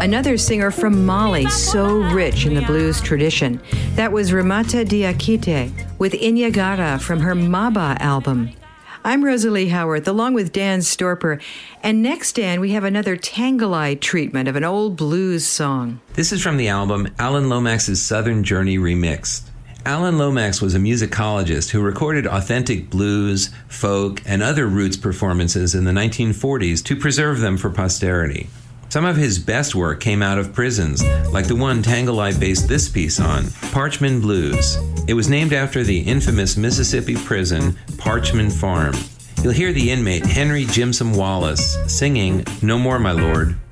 another singer from Mali, so rich in the blues tradition. That was Ramata Diakite with Inyagara from her Maba album. I'm Rosalie Howarth, along with Dan Storper. And next, Dan, we have another Tangalite treatment of an old blues song. This is from the album Alan Lomax's Southern Journey Remixed. Alan Lomax was a musicologist who recorded authentic blues, folk, and other roots performances in the 1940s to preserve them for posterity. Some of his best work came out of prisons, like the one Tangalite based this piece on, Parchman Blues. It was named after the infamous Mississippi prison, Parchman Farm. You'll hear the inmate Henry Jimson Wallace singing No More, My Lord.